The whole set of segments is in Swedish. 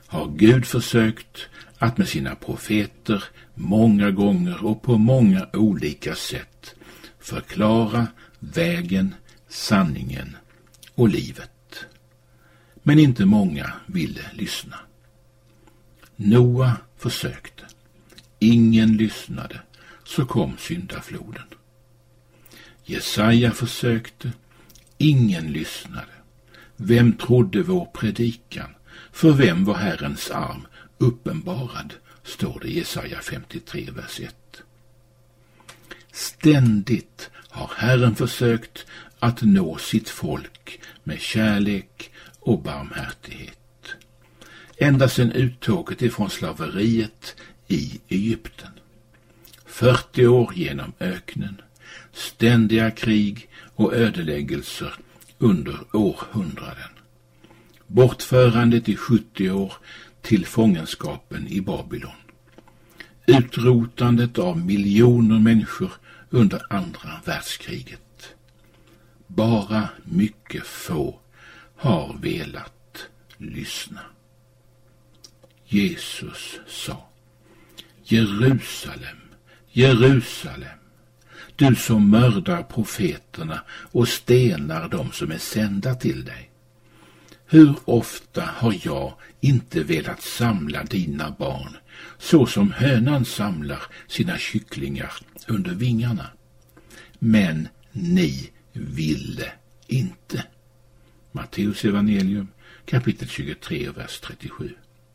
har Gud försökt att med sina profeter många gånger och på många olika sätt förklara vägen, sanningen och livet. Men inte många ville lyssna. Noa försökte. Ingen lyssnade, så kom syndafloden. Jesaja försökte. Ingen lyssnade. Vem trodde vår predikan? För vem var Herrens arm uppenbarad? Står det i Jesaja 53, vers 1. Ständigt har Herren försökt att nå sitt folk med kärlek och barmhärtighet. Ända sedan uttåget ifrån slaveriet i Egypten. 40 år genom öknen, ständiga krig och ödeläggelser under århundraden. Bortförandet i 70 år till fångenskapen i Babylon. Utrotandet av miljoner människor under andra världskriget. Bara mycket få har velat lyssna. Jesus sa: Jerusalem, Jerusalem, du som mördar profeterna och stenar dem som är sända till dig. Hur ofta har jag inte velat samla dina barn, så som hönan samlar sina kycklingar under vingarna. Men ni ville inte. Matteus evangelium, kapitel 23, vers 37.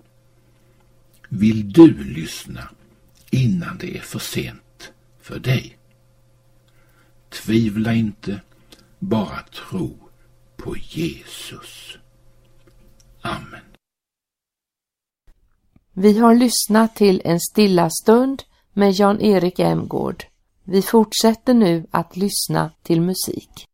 Vill du lyssna innan det är för sent för dig? Tvivla inte, bara tro på Jesus. Amen. Vi har lyssnat till En stilla stund med Jan-Erik Emgård. Vi fortsätter nu att lyssna till musik.